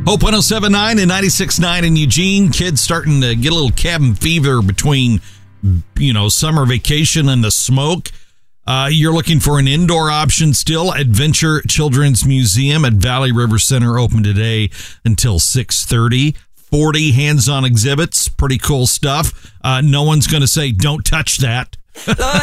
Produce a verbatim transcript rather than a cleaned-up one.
Hope one oh seven point nine and ninety-six point nine in Eugene. Kids starting to get a little cabin fever between, you know, summer vacation and the smoke. Uh, you're looking for an indoor option still. Adventure Children's Museum at Valley River Center open today until six thirty. forty hands-on exhibits. Pretty cool stuff. Uh, no one's going to say, don't touch that.